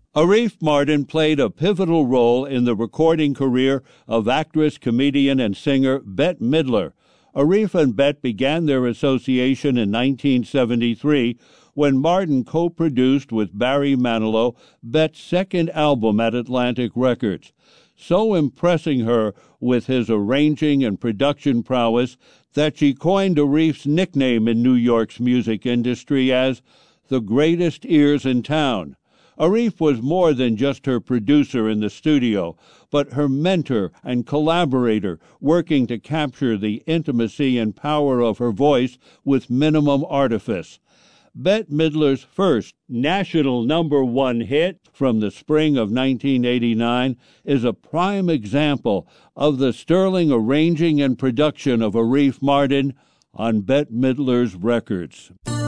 Arif Mardin played a pivotal role in the recording career of actress, comedian, and singer Bette Midler. Arif and Bette began their association in 1973 when Mardin co-produced with Barry Manilow Bette's second album at Atlantic Records, so impressing her with his arranging and production prowess that she coined Arif's nickname in New York's music industry as the greatest ears in town. Arif was more than just her producer in the studio, but her mentor and collaborator, working to capture the intimacy and power of her voice with minimum artifice. Bette Midler's first national #1 hit from the spring of 1989 is a prime example of the sterling arranging and production of Arif Mardin on Bette Midler's records.